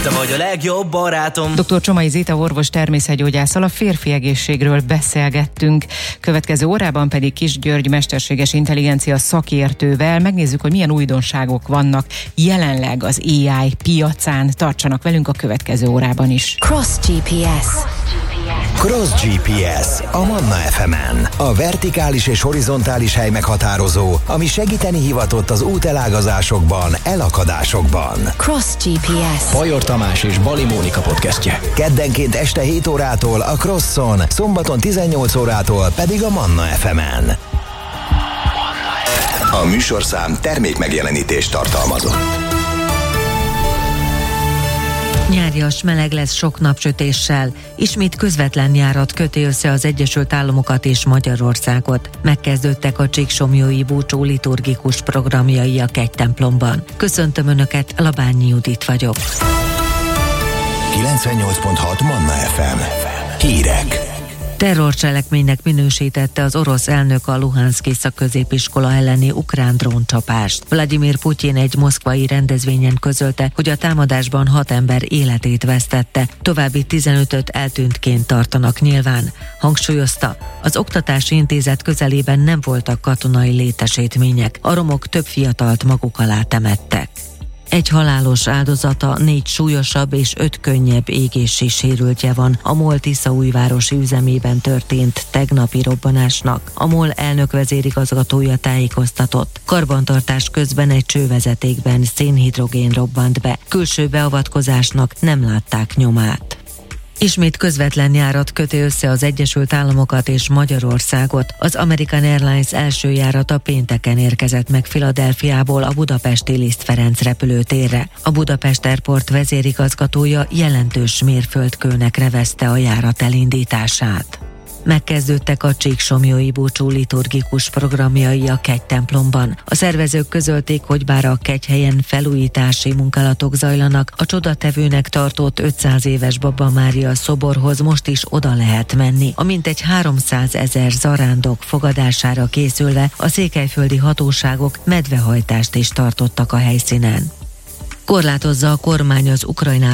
Te vagy a legjobb barátom. Dr. Csomai Zita orvos természetgyógyásszal a férfi egészségről beszélgettünk. Következő órában pedig Kis György mesterséges intelligencia szakértővel megnézzük, hogy milyen újdonságok vannak jelenleg az AI piacán. Tartsanak velünk a következő órában is. Cross GPS. Cross GPS a Manna FM-en. A vertikális és horizontális hely meghatározó, ami segíteni hivatott az útelágazásokban, elakadásokban. Cross GPS. Bajor Tamás és Bali Mónika podcastje. Keddenként este 7 órától a Crosson, szombaton 18 órától pedig a Manna FM-en. A műsorszám termékmegjelenítést tartalmazott. Nyárias meleg lesz sok napsütéssel. Ismét közvetlen járat köti össze az Egyesült Államokat és Magyarországot. Megkezdődtek a Csíksomlyói búcsú liturgikus programjai a kegytemplomban. Köszöntöm Önöket, Labányi Judit vagyok. 98.6 Manna FM. Hírek. Terrorcselekménynek minősítette az orosz elnök a Luhanszki szakközépiskola elleni ukrán dróncsapást. Vladimir Putyin egy moszkvai rendezvényen közölte, hogy a támadásban 6 ember életét vesztette, további 15-öt eltűntként tartanak nyilván. Hangsúlyozta, az oktatási intézet közelében nem voltak katonai létesítmények, a romok több fiatalt maguk alá temettek. Egy halálos áldozata, 4 súlyosabb és 5 könnyebb égési sérültje van a MOL Tiszaújvárosi üzemében történt tegnapi robbanásnak. A MOL elnök vezérigazgatója tájékoztatott. Karbantartás közben egy csővezetékben szénhidrogén robbant be. Külső beavatkozásnak nem látták nyomát. Ismét közvetlen járat köti össze az Egyesült Államokat és Magyarországot. Az American Airlines első járata pénteken érkezett meg Philadelphiából a budapesti Liszt Ferenc repülőtérre. A Budapest Airport vezérigazgatója jelentős mérföldkőnek nevezte a járat elindítását. Megkezdődtek a Csíksomlyói búcsú liturgikus programjai a kegytemplomban. A szervezők közölték, hogy bár a kegyhelyen felújítási munkálatok zajlanak, a csodatevőnek tartott 500 éves Baba Mária szoborhoz most is oda lehet menni. A mintegy 300 000 zarándok fogadására készülve a székelyföldi hatóságok medvehajtást is tartottak a helyszínen. Korlátozza a kormány az Ukrajnában